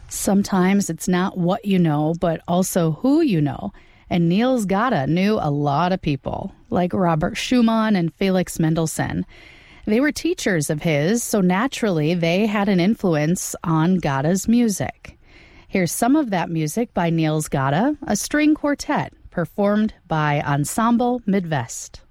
Sometimes it's not what you know, but also who you know. And Niels Gade knew a lot of people, like Robert Schumann and Felix Mendelssohn. They were teachers of his, so naturally they had an influence on Gade's music. Here's some of that music by Niels Gade, a string quartet, performed by Ensemble Midwest.